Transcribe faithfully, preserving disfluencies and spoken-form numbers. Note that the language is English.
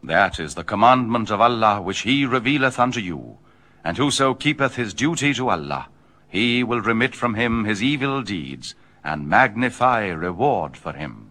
That is the commandment of Allah which he revealeth unto you. And whoso keepeth his duty to Allah, he will remit from him his evil deeds, and magnify reward for him.